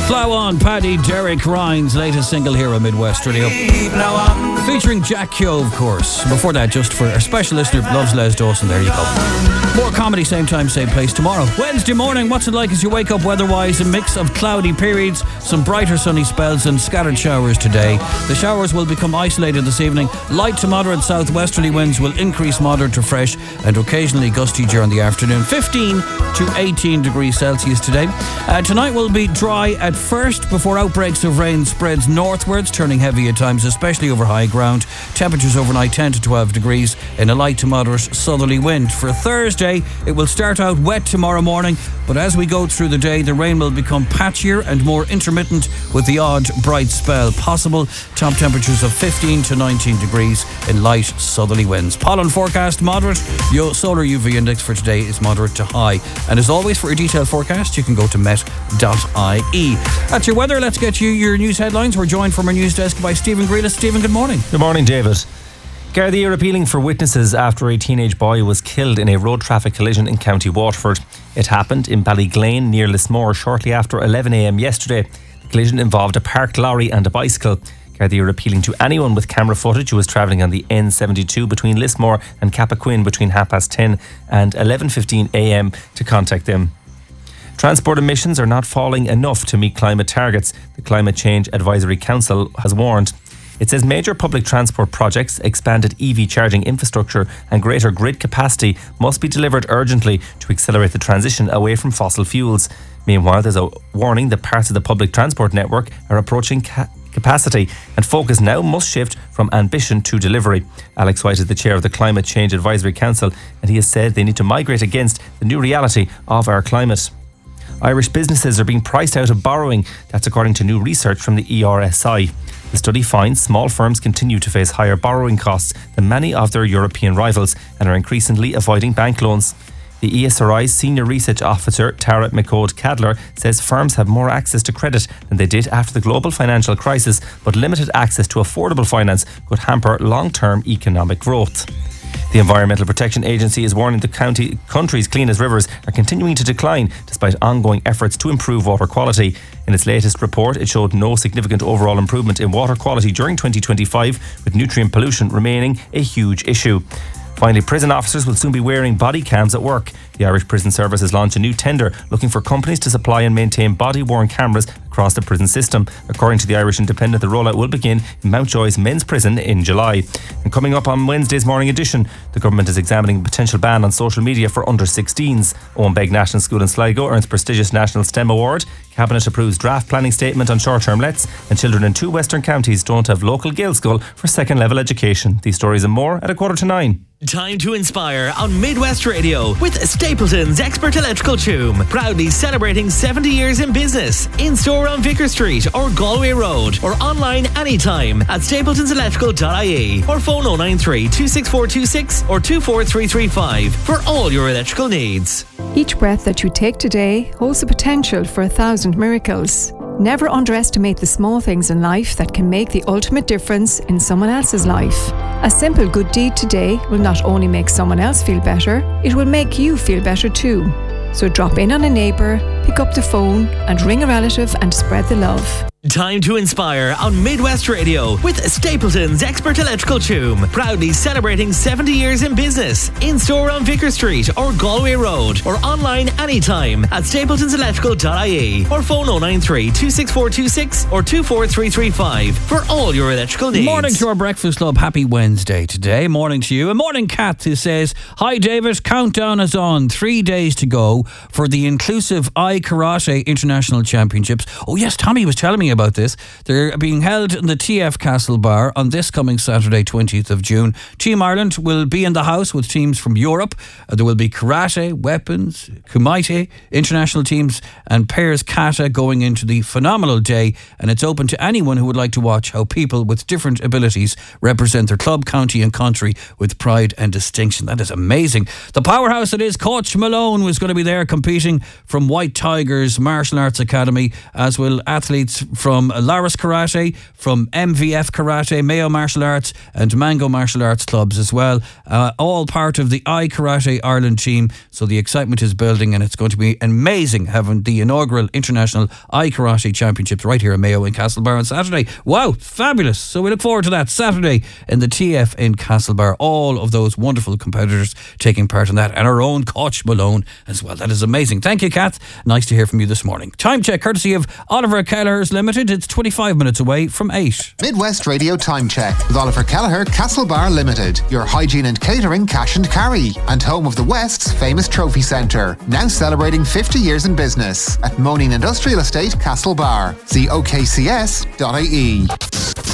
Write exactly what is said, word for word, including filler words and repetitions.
Plough On, Paddy Derek Ryan's latest single here on Midwest Radio. Featuring Jack Keogh, of course. Before that, just for our special listener who loves Les Dawson, there you go. More comedy, same time, same place tomorrow. Wednesday morning, what's it like as you wake up weather-wise? A mix of cloudy periods, some brighter sunny spells and scattered showers today. The showers will become isolated this evening. Light to moderate southwesterly winds will increase moderate to fresh and occasionally gusty during the afternoon. fifteen to eighteen degrees Celsius today. Uh, tonight will be dry at first before outbreaks of rain spreads northwards, turning heavy at times, especially over high ground. Temperatures overnight ten to twelve degrees in a light to moderate southerly wind. For Thursday, it will start out wet tomorrow morning, but as we go through the day, the rain will become patchier and more intermittent with the odd bright spell possible. Top temperatures of fifteen to nineteen degrees in light southerly winds. Pollen forecast moderate. Your solar U V index for today is moderate to high. And as always, for a detailed forecast, you can go to met dot I E. That's your weather. Let's get you your news headlines. We're joined from our news desk by Stephen Grealis. Stephen, good morning. Good morning, David. Gardaí are appealing for witnesses after a teenage boy was killed in a road traffic collision in County Waterford. It happened in Ballyglain near Lismore shortly after eleven a.m. yesterday. The collision involved a parked lorry and a bicycle. Gardaí are appealing to anyone with camera footage who was travelling on the N seventy-two between Lismore and Cappoquin between half past ten and eleven fifteen a.m. to contact them. Transport emissions are not falling enough to meet climate targets, the Climate Change Advisory Council has warned. It says major public transport projects, expanded E V charging infrastructure and greater grid capacity must be delivered urgently to accelerate the transition away from fossil fuels. Meanwhile, there's a warning that parts of the public transport network are approaching ca- capacity and focus now must shift from ambition to delivery. Alex White is the chair of the Climate Change Advisory Council and he has said they need to migrate against the new reality of our climate. Irish businesses are being priced out of borrowing. That's according to new research from the E R S I. The study finds small firms continue to face higher borrowing costs than many of their European rivals and are increasingly avoiding bank loans. The E S R I's Senior Research Officer, Tara McCode-Cadler, says firms have more access to credit than they did after the global financial crisis, but limited access to affordable finance could hamper long-term economic growth. The Environmental Protection Agency is warning the county, country's cleanest rivers are continuing to decline despite ongoing efforts to improve water quality. In its latest report, it showed no significant overall improvement in water quality during twenty twenty-five, with nutrient pollution remaining a huge issue. Finally, prison officers will soon be wearing body cams at work. The Irish Prison Service has launched a new tender looking for companies to supply and maintain body-worn cameras across the prison system. According to the Irish Independent, the rollout will begin in Mountjoy's men's prison in July. And coming up on Wednesday's morning edition, the government is examining a potential ban on social media for under sixteens. Owen Begg National School in Sligo earns prestigious National STEM Award. Cabinet approves draft planning statement on short-term lets, and children in two western counties don't have local Gael school for second-level education. These stories and more at a quarter to nine. Time to inspire on Midwest Radio with Stapleton's Expert Electrical Tomb, proudly celebrating seventy years in business. In store on Vicar Street or Galway Road, or online anytime at stapletons electrical dot I E, or phone oh nine three, two six four two six or two four three three five for all your electrical needs. Each breath that you take today holds the potential for a thousand miracles. Never underestimate the small things in life that can make the ultimate difference in someone else's life. A simple good deed today will not only make someone else feel better, it will make you feel better too. So drop in on a neighbour, pick up the phone and ring a relative and spread the love. Time to inspire on Midwest Radio with Stapleton's Expert Electrical Tomb, proudly celebrating seventy years in business. In store on Vicar Street or Galway Road, or online anytime at stapletons electrical dot I E, or phone oh nine three, two six four two six or two four three three five for all your electrical needs. Morning to our Breakfast Club. Happy Wednesday today. Morning to you. And morning Kat, who says, hi David, countdown is on. Three days to go for the inclusive I Karate International Championships. Oh yes, Tommy was telling me about this. They're being held in the T F Castle Bar on this coming Saturday, twentieth of June. Team Ireland will be in the house with teams from Europe. Uh, there will be karate, weapons, kumite, international teams and pairs kata going into the phenomenal day, and it's open to anyone who would like to watch how people with different abilities represent their club, county and country with pride and distinction. That is amazing. The powerhouse that is Coach Malone was going to be there competing from white Tigers Martial Arts Academy, as will athletes from Laris Karate, from M V F Karate, Mayo Martial Arts and Mango Martial Arts clubs as well. Uh, all part of the I Karate Ireland team. So the excitement is building, and it's going to be amazing having the inaugural International I Karate Championships right here in Mayo in Castlebar on Saturday. Wow, fabulous. So we look forward to that Saturday in the T F in Castlebar. All of those wonderful competitors taking part in that, and our own Coach Malone as well. That is amazing. Thank you, Kath. Nice to hear from you this morning. Time check courtesy of Oliver Kelleher's Limited. It's twenty-five minutes away from eight. Midwest Radio Time Check with Oliver Kelleher, Castlebar Limited. Your hygiene and catering cash and carry, and home of the West's famous trophy centre. Now celebrating fifty years in business at Moaning Industrial Estate, Castlebar. See O K C S dot I E.